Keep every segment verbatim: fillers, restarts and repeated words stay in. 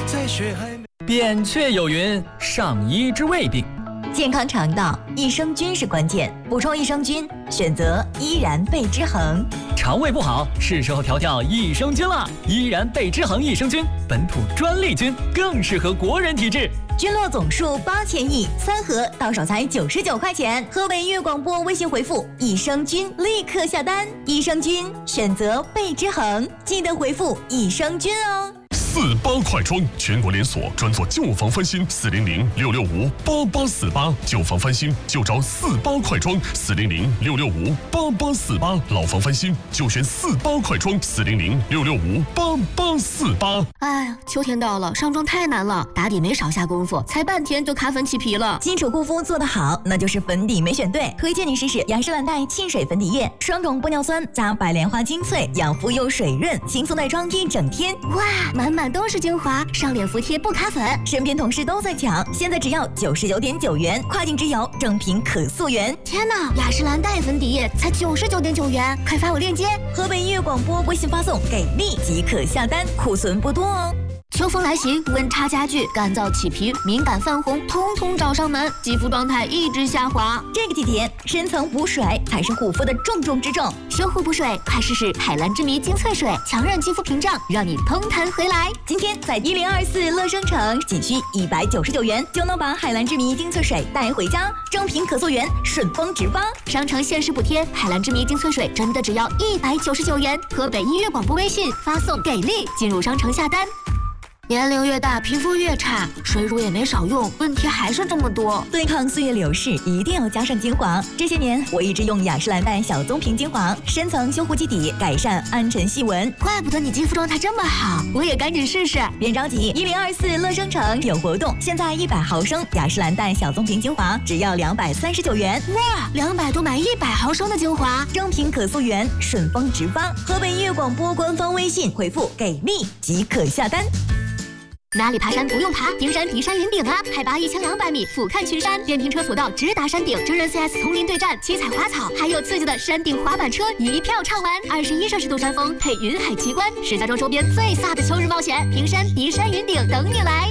在血海。 扁鹊有云：上医之未病。 健康肠道，益生菌是关键。补充益生菌，选择依然贝之恒。 肠胃不好，是时候调调益生菌了。依然贝之恒益生菌，本土专利菌，更适合国人体质。 菌落总数八千亿，三盒到手才九十九块钱。河北粤广播微信回复益生菌，立刻下单。益生菌选择贝之恒，记得回复益生菌哦。 四八快装，全国连锁，专做旧房翻新，四零零六六五八八四八，旧房翻新就找四八快装，四零零六六五八八四八，老房翻新就选四八快装，四零零六六五八八四八。 哎呀，秋天到了，上妆太难了，打底没少下功夫，才半天就卡粉起皮了。 基础护肤做得好，那就是粉底没选对，推荐你试试雅诗兰黛沁水粉底液，双种玻尿酸加白莲花精粹，养肤又水润，轻松带妆一整天。 哇，满满都是精华，上脸服帖不卡粉。 身边同事都在抢，现在只要九十九点九元，跨境直邮，正品可溯源。 天哪，雅诗兰黛粉底液才九十九点九元，快发我链接。 河北粤广播微信发送给力即可下单，库存不多哦。 秋风来袭，温差加剧，干燥起皮、敏感泛红，通通找上门，肌肤状态一直下滑。 这个季节，深层补水才是护肤的重中之重。 修护补水，快试试海蓝之谜精粹水，强韧肌肤屏障，让你嘭弹回来。 今天在一零二四乐生城，仅需一百九十九元就能把海蓝之谜精粹水带回家，正品可溯源，顺丰直发。 商城限时补贴，海蓝之谜精粹水真的只要一百九十九元。河北音乐广播微信发送给力，进入商城下单。年龄越大，皮肤越差，水乳也没少用，问题还是这么多。 对抗岁月流逝，一定要加上精华。这些年，我一直用雅诗兰黛小棕瓶精华，深层修护基底，改善暗沉细纹。 怪不得你肌肤状态这么好，我也赶紧试试。 别着急，一零二四乐生城有活动，现在一百毫升雅诗兰黛小棕瓶精华只要两百三十九元。 哇，两百多买一百毫升的精华， 正品可溯源，顺丰直发。河北粤广播官方微信回复给力即可下单。 哪里爬山不用爬？平山迪山云顶啊，海拔一千两百米，俯瞰群山，电瓶车索道直达山顶，真人 C S 丛林对战，七彩花草，还有刺激的山顶滑板车，一票畅玩。二十一摄氏度山峰配云海奇观，石家庄周边最飒的秋日冒险，平山迪山云顶等你来。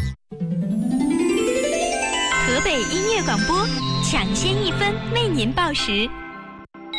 河北音乐广播，抢先一分为您报时。